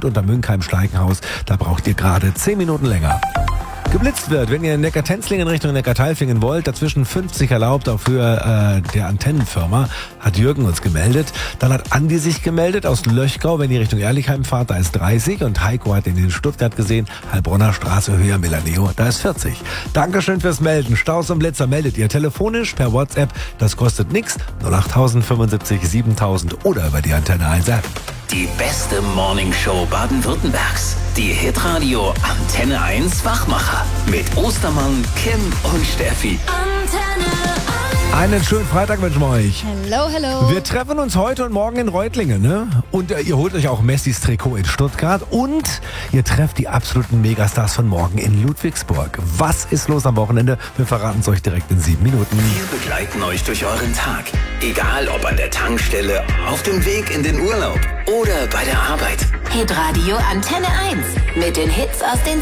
und unter Münkheim-Schleikenhaus. Da braucht ihr gerade 10 Minuten länger. Geblitzt wird, wenn ihr Neckar-Tenzlingen Richtung Neckar-Teilfingen wollt, dazwischen 50 erlaubt, auch für der Antennenfirma, hat Jürgen uns gemeldet. Dann hat Andi sich gemeldet aus Löchgau, wenn ihr Richtung Ehrlichheim fahrt, da ist 30. Und Heiko hat ihn in Stuttgart gesehen, Heilbronner Straße höher Milaneo, da ist 40. Dankeschön fürs Melden. Staus und Blitzer meldet ihr telefonisch per WhatsApp, das kostet nix, 08000 75 7000 oder über die Antenne 1 App. Die beste Morningshow Baden-Württembergs. Die Hitradio Antenne 1 Wachmacher. Mit Ostermann, Kim und Steffi. Antenne 1. Einen schönen Freitag wünschen wir euch. Hello, hello. Wir treffen uns heute und morgen in Reutlingen, ne? Und ihr holt euch auch Messis Trikot in Stuttgart und ihr trefft die absoluten Megastars von morgen in Ludwigsburg. Was ist los am Wochenende? Wir verraten es euch direkt in 7 Minuten. Wir begleiten euch durch euren Tag. Egal ob an der Tankstelle, auf dem Weg in den Urlaub oder bei der Arbeit. Hitradio Antenne 1 mit den Hits aus den